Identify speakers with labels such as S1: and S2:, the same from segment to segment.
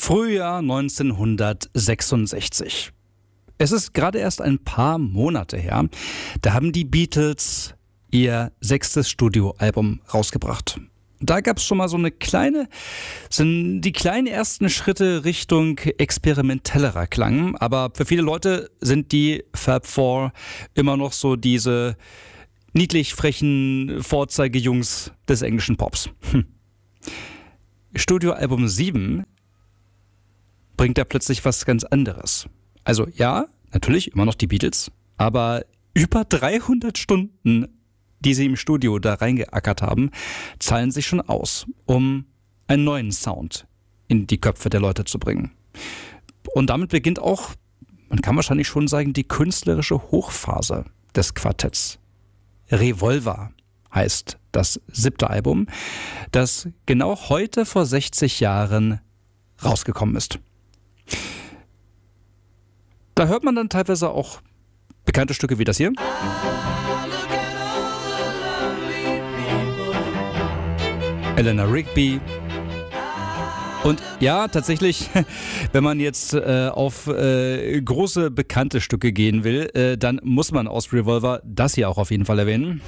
S1: Frühjahr 1966. Es ist gerade erst ein paar Monate her, da haben die Beatles ihr 6. Studioalbum rausgebracht. Da gab es schon mal sind die kleinen ersten Schritte Richtung experimentellerer Klang, aber für viele Leute sind die Fab Four immer noch so diese niedlich frechen Vorzeigejungs des englischen Pops. Studioalbum 7 bringt da plötzlich was ganz anderes. Also ja, natürlich immer noch die Beatles, aber über 300 Stunden, die sie im Studio da reingeackert haben, zahlen sich schon aus, um einen neuen Sound in die Köpfe der Leute zu bringen. Und damit beginnt auch, man kann wahrscheinlich schon sagen, die künstlerische Hochphase des Quartetts. Revolver heißt das 7. Album, das genau heute vor 60 Jahren rausgekommen ist. Da hört man dann teilweise auch bekannte Stücke wie das hier. Eleanor Rigby. Und ja, tatsächlich, wenn man jetzt auf große bekannte Stücke gehen will, dann muss man aus Revolver das hier auch auf jeden Fall erwähnen.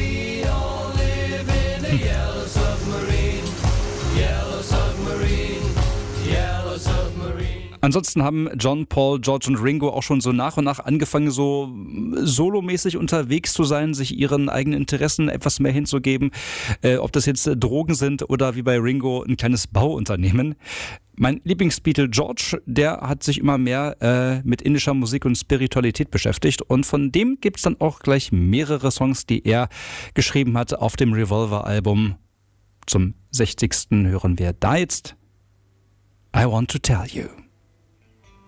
S1: Ansonsten haben John, Paul, George und Ringo auch schon so nach und nach angefangen, so solomäßig unterwegs zu sein, sich ihren eigenen Interessen etwas mehr hinzugeben. Ob das jetzt Drogen sind oder wie bei Ringo ein kleines Bauunternehmen. Mein Lieblingsbeatle George, der hat sich immer mehr mit indischer Musik und Spiritualität beschäftigt. Und von dem gibt es dann auch gleich mehrere Songs, die er geschrieben hat auf dem Revolver-Album. Zum 60. hören wir da jetzt I Want to Tell You.